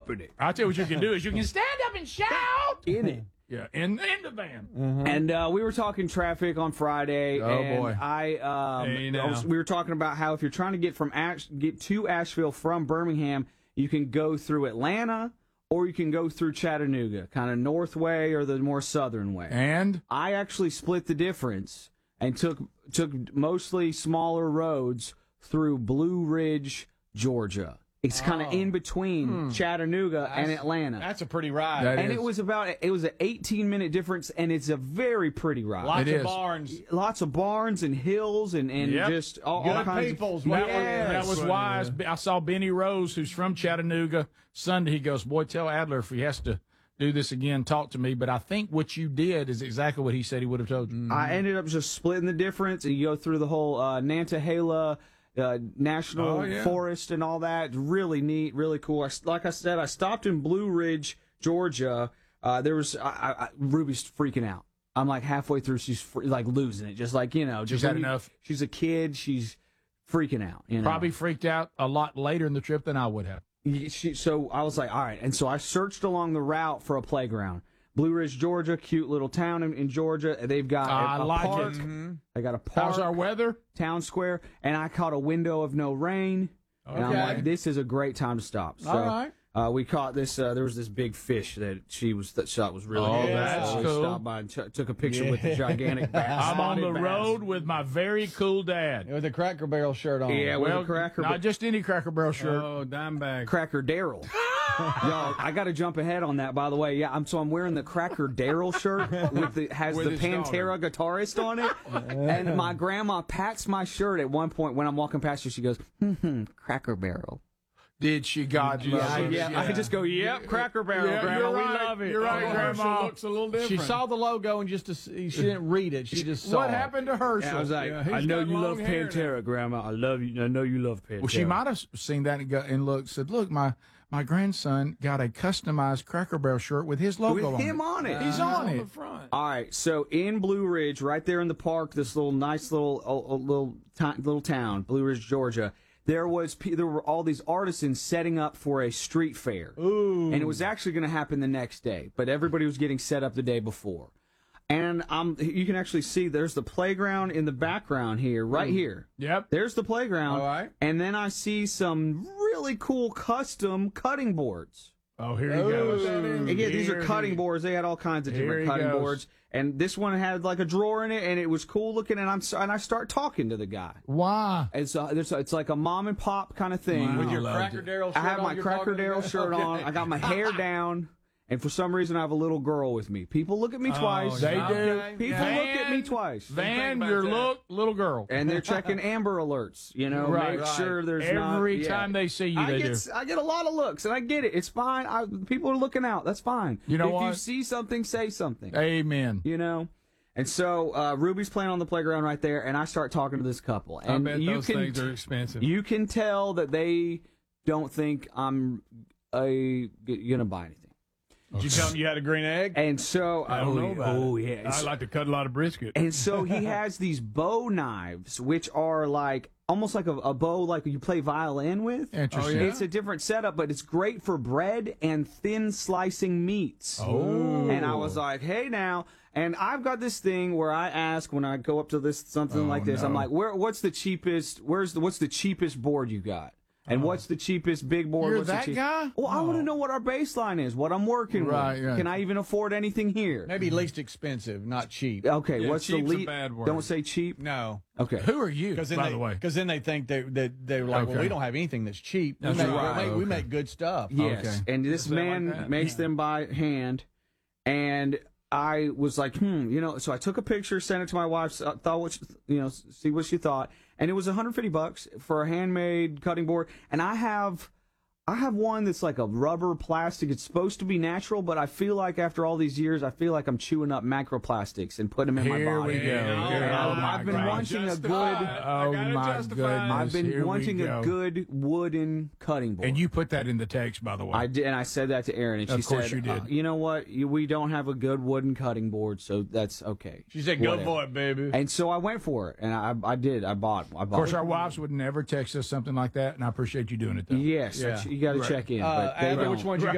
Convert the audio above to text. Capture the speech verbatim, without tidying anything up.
up in it. I'll tell you what you can do is you can stand up and shout In it. Yeah, in in the van. Mm-hmm. And uh, we were talking traffic on Friday. Oh, and boy. I, um, Hey, now. I was, we were talking about how if you're trying to get from Ash, get to Asheville from Birmingham, you can go through Atlanta or you can go through Chattanooga, kind of north way or the more southern way. And I actually split the difference and took took mostly smaller roads through Blue Ridge, Georgia. It's kind of Oh. in between Hmm. Chattanooga That's- and Atlanta. That's a pretty ride. That and is. it was about it was an eighteen minute difference, and it's a very pretty ride. Lots It of is. barns. Lots of barns and hills and, and Yep. just all, all Good kinds peoples. of That That, was- was, that Yes. was wise. I saw Benny Rose, who's from Chattanooga, Sunday. He goes, boy, tell Adler if he has to do this again, talk to me. But I think what you did is exactly what he said he would have told you. I ended up just splitting the difference, and you go through the whole uh, Nantahala uh, National Oh, yeah. Forest and all that. Really neat, really cool. I, like I said, I stopped in Blue Ridge, Georgia. Uh, there was I, I, I- Ruby's freaking out. I'm like halfway through, she's fr- like losing it, just like you know, just had when you- enough. She's a kid, she's freaking out. You know? Probably freaked out a lot later in the trip than I would have. She, so I was like, all right. And so I searched along the route for a playground. Blue Ridge, Georgia, cute little town in, in Georgia. They've got I a, a like park. it. They got a park, How's our weather? town square, and I caught a window of no rain. And I'm Okay. like, this is a great time to stop. So All right. uh, we caught this. Uh, there was this big fish that she was that shot was really Oh, good. that's so we cool. stopped by and ch- took a picture with the gigantic bass. I'm on the spotted bass. road with my very cool dad. With a Cracker Barrel shirt on. Yeah, with Well, a Cracker not just any Cracker Barrel shirt. Oh, dime bag. Cracker Daryl. Y'all, I got to jump ahead on that. By the way, yeah, I'm so I'm wearing the Cracker Daryl shirt with the has With the his Pantera guitarist on it, and my grandma pats my shirt at one point when I'm walking past her. She goes, "Hmm, Cracker Barrel." Did she? God Yeah, love her. yeah. I just go, "Yep, Cracker Barrel, Yeah, Grandma. you're We right. love it." You're right, Oh, Grandma. looks a little different. She saw the logo and just to see, she didn't read it. She just saw What it. happened to Herschel? And I was like, Yeah, he's "I know got you love long hair Pantera, Grandma. I love you. I know you love Pantera." Well, she might have seen that and, go, and looked, said, "Look, my my grandson got a customized Cracker Barrel shirt with his logo with on him it. on it. He's on on it. the front. All right, so in Blue Ridge, right there in the park, this little nice little uh, uh, little ti- little town, Blue Ridge, Georgia. There was pe- there were all these artisans setting up for a street fair, Ooh. and it was actually going to happen the next day, but everybody was getting set up the day before. And um, you can actually see there's the playground in the background here, right here. Yep. There's the playground, All right. and then I see some really cool custom cutting boards. Oh, here he Oh. goes. And yeah, these are Here cutting he- boards. They had all kinds of Here different he cutting goes. boards, and this one had like a drawer in it, and it was cool looking. And I'm s- and I start talking to the guy. Why? And so there's it's like a mom and pop kind of thing. Wow. With your Loved Cracker it. Barrel shirt I have on, my you're Cracker talking Daryl to- shirt Okay. on. I got my hair down, and for some reason I have a little girl with me. People look at me twice. They Okay. do. People Van, look at me twice. Van, about your that. look, little girl. And they're checking Amber Alerts, you know, Right, make right. sure there's not. Every yeah. time they see you, I they get do. I get a lot of looks, and I get it. It's fine. I, people are looking out. That's fine. You know if you what? see something, say something. Amen. You know. And so uh, Ruby's playing on the playground right there, and I start talking to this couple, and I bet you those can things are expensive. you can tell that they don't think I'm a, gonna buy anything. Did you tell him you had a green egg? And so I don't oh, know about oh it. yeah. I like to cut a lot of brisket. And so he has these bow knives, which are like almost like a, a bow, like you play violin with. Interesting. Oh, yeah? It's a different setup, but it's great for bread and thin slicing meats. Oh. And I was like, hey now. And I've got this thing where I ask when I go up to this something Oh, like this, I'm no. like, where? What's the cheapest? Where's the? What's the cheapest board you got? And what's the cheapest big board? You're what's the that cheap- guy? Well, I Oh. want to know what our baseline is, what I'm working Right, with. right. Can I even afford anything here? Maybe least expensive, not cheap. Okay, Yeah, what's the cheap's a least? bad word. Don't say cheap. No. Okay. Who are you, Because then, by they- the way? 'cause then they think that they, they're like, well, Okay. we don't have anything that's cheap. That's we, make, right. we, make, we Okay. make good stuff. Yes, Okay. and this Is that like man that? makes them by hand, and I was like, hmm, you know. So I took a picture, sent it to my wife, uh, thought what she, you know, see what she thought, and it was one hundred fifty bucks for a handmade cutting board, and I have. I have one that's like a rubber plastic. It's supposed to be natural, but I feel like after all these years, I feel like I'm chewing up macroplastics and putting them in my Here body. we go. Yeah, Here- yeah. oh, my I've been God. wanting a Justify good. it. I Oh, gotta my justify it. goodness. I've been Here we wanting a go. good wooden cutting board. And you put that in the text, by the way. I did, and I said that to Erin, and she Of course said, you did. uh, "You know what? You, we don't have a good wooden cutting board, so that's okay." She said, go Whatever. for it, baby. And so I went for it, and I, I did. I bought. I bought. of course, it. our wives would never text us something like that, and I appreciate you doing it, though. Yes, Yeah. you got to Right. check in. Uh, but they Adler, don't. which one's you